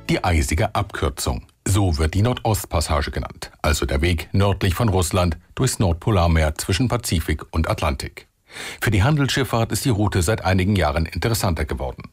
Die eisige Abkürzung. So wird die Nordostpassage genannt, also der Weg nördlich von Russland durchs Nordpolarmeer zwischen Pazifik und Atlantik. Für die Handelsschifffahrt ist die Route seit einigen Jahren interessanter geworden.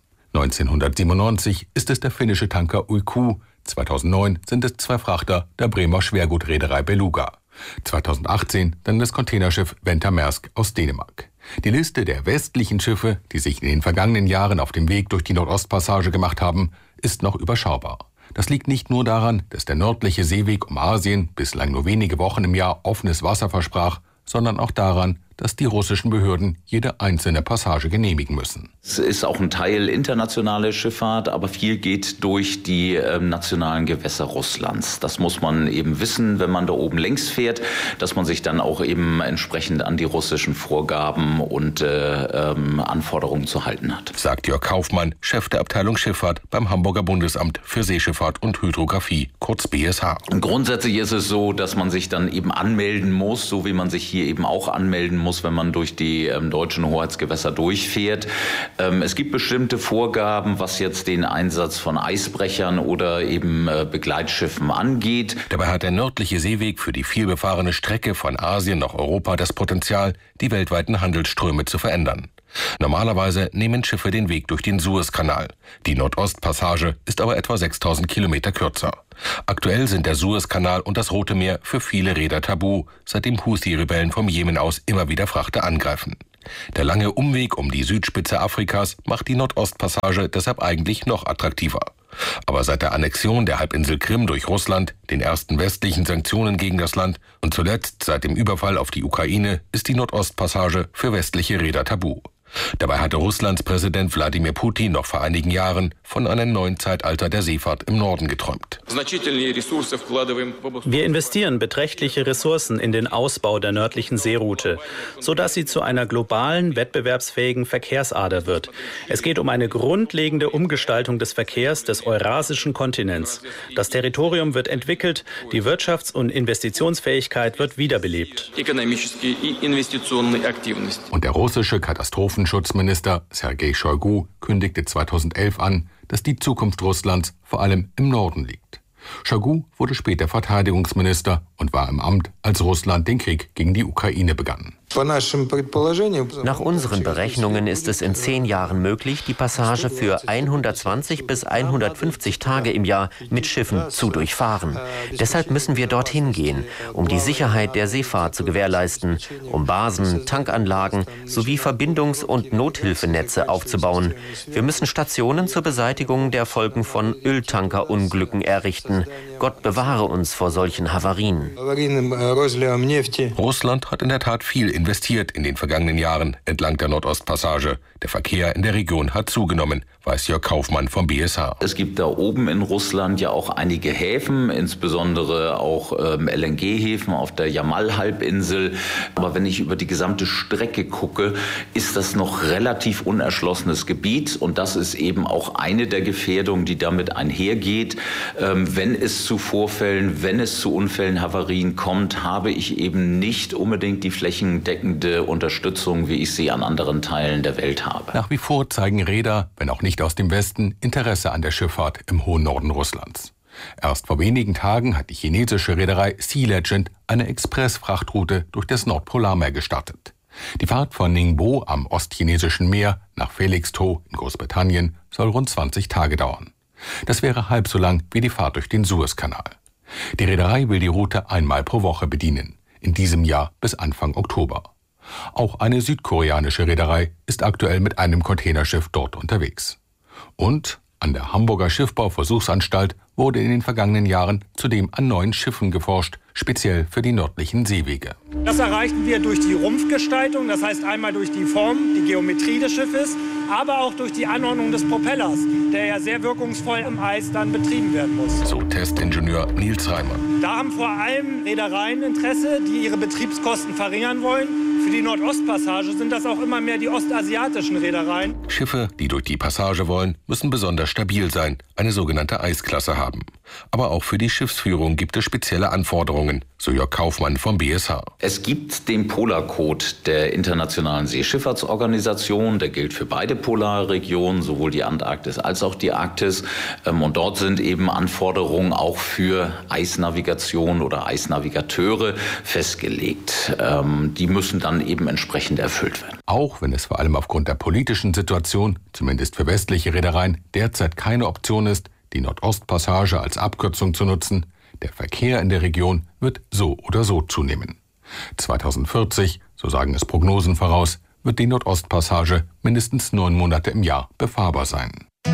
1997 ist es der finnische Tanker Uikku, 2009 sind es 2 Frachter der Bremer Schwergutreederei Beluga, 2018 dann das Containerschiff Venta Maersk aus Dänemark. Die Liste der westlichen Schiffe, die sich in den vergangenen Jahren auf dem Weg durch die Nordostpassage gemacht haben, ist noch überschaubar. Das liegt nicht nur daran, dass der nördliche Seeweg um Asien bislang nur wenige Wochen im Jahr offenes Wasser versprach, sondern auch daran, dass die russischen Behörden jede einzelne Passage genehmigen müssen. Es ist auch ein Teil internationale Schifffahrt, aber viel geht durch die nationalen Gewässer Russlands. Das muss man eben wissen, wenn man da oben längs fährt, dass man sich dann auch eben entsprechend an die russischen Vorgaben und Anforderungen zu halten hat. Sagt Jörg Kaufmann, Chef der Abteilung Schifffahrt beim Hamburger Bundesamt für Seeschifffahrt und Hydrographie, kurz BSH. Grundsätzlich ist es so, dass man sich dann eben anmelden muss, so wie man sich hier eben auch anmelden muss, wenn man durch die deutschen Hoheitsgewässer durchfährt. Es gibt bestimmte Vorgaben, was jetzt den Einsatz von Eisbrechern oder eben Begleitschiffen angeht. Dabei hat der nördliche Seeweg für die vielbefahrene Strecke von Asien nach Europa das Potenzial, die weltweiten Handelsströme zu verändern. Normalerweise nehmen Schiffe den Weg durch den Suezkanal. Die Nordostpassage ist aber etwa 6000 Kilometer kürzer. Aktuell sind der Suezkanal und das Rote Meer für viele Reeder tabu, seitdem Houthi-Rebellen vom Jemen aus immer wieder Frachter angreifen. Der lange Umweg um die Südspitze Afrikas macht die Nordostpassage deshalb eigentlich noch attraktiver. Aber seit der Annexion der Halbinsel Krim durch Russland, den ersten westlichen Sanktionen gegen das Land und zuletzt seit dem Überfall auf die Ukraine ist die Nordostpassage für westliche Reeder tabu. Dabei hatte Russlands Präsident Wladimir Putin noch vor einigen Jahren von einem neuen Zeitalter der Seefahrt im Norden geträumt. Wir investieren beträchtliche Ressourcen in den Ausbau der nördlichen Seeroute, sodass sie zu einer globalen, wettbewerbsfähigen Verkehrsader wird. Es geht um eine grundlegende Umgestaltung des Verkehrs des eurasischen Kontinents. Das Territorium wird entwickelt, die Wirtschafts- und Investitionsfähigkeit wird wiederbelebt. Und der russische Katastrophenschutzminister Sergei Shoigu kündigte 2011 an, dass die Zukunft Russlands vor allem im Norden liegt. Shoigu wurde später Verteidigungsminister und war im Amt, als Russland den Krieg gegen die Ukraine begann. Nach unseren Berechnungen ist es in 10 Jahren möglich, die Passage für 120 bis 150 Tage im Jahr mit Schiffen zu durchfahren. Deshalb müssen wir dorthin gehen, um die Sicherheit der Seefahrt zu gewährleisten, um Basen, Tankanlagen sowie Verbindungs- und Nothilfenetze aufzubauen. Wir müssen Stationen zur Beseitigung der Folgen von Öltankerunglücken errichten. Gott bewahre uns vor solchen Havarien. Russland hat in der Tat viel investiert in den vergangenen Jahren entlang der Nordostpassage. Der Verkehr in der Region hat zugenommen, weiß Jörg Kaufmann vom BSH. Es gibt da oben in Russland ja auch einige Häfen, insbesondere auch LNG-Häfen auf der Jamal-Halbinsel. Aber wenn ich über die gesamte Strecke gucke, ist das noch relativ unerschlossenes Gebiet. Und das ist eben auch eine der Gefährdungen, die damit einhergeht. Wenn es zu Vorfällen, wenn es zu Unfällen, Havarien kommt, habe ich eben nicht unbedingt die flächendeckende Unterstützung, wie ich sie an anderen Teilen der Welt habe. Nach wie vor zeigen Reeder, wenn auch nicht aus dem Westen, Interesse an der Schifffahrt im hohen Norden Russlands. Erst vor wenigen Tagen hat die chinesische Reederei Sea Legend eine Expressfrachtroute durch das Nordpolarmeer gestartet. Die Fahrt von Ningbo am ostchinesischen Meer nach Felixstowe in Großbritannien soll rund 20 Tage dauern. Das wäre halb so lang wie die Fahrt durch den Suezkanal. Die Reederei will die Route einmal pro Woche bedienen, in diesem Jahr bis Anfang Oktober. Auch eine südkoreanische Reederei ist aktuell mit einem Containerschiff dort unterwegs. Und an der Hamburger Schiffbauversuchsanstalt wurde in den vergangenen Jahren zudem an neuen Schiffen geforscht, speziell für die nördlichen Seewege. Das erreichen wir durch die Rumpfgestaltung, das heißt einmal durch die Form, die Geometrie des Schiffes, aber auch durch die Anordnung des Propellers, der ja sehr wirkungsvoll im Eis dann betrieben werden muss. So Testingenieur Nils Reimer. Da haben vor allem Reedereien Interesse, die ihre Betriebskosten verringern wollen. Für die Nordostpassage sind das auch immer mehr die ostasiatischen Reedereien. Schiffe, die durch die Passage wollen, müssen besonders stabil sein, eine sogenannte Eisklasse haben. Aber auch für die Schiffsführung gibt es spezielle Anforderungen, so Jörg Kaufmann vom BSH. Es gibt den Polarcode der Internationalen Seeschifffahrtsorganisation, der gilt für beide Polarregionen, sowohl die Antarktis als auch die Arktis. Und dort sind eben Anforderungen auch für Eisnavigation oder Eisnavigateure festgelegt. Die müssen dann eben entsprechend erfüllt werden. Auch wenn es vor allem aufgrund der politischen Situation, zumindest für westliche Reedereien, derzeit keine Option ist, die Nordostpassage als Abkürzung zu nutzen, der Verkehr in der Region wird so oder so zunehmen. 2040, so sagen es Prognosen voraus, wird die Nordostpassage mindestens 9 Monate im Jahr befahrbar sein.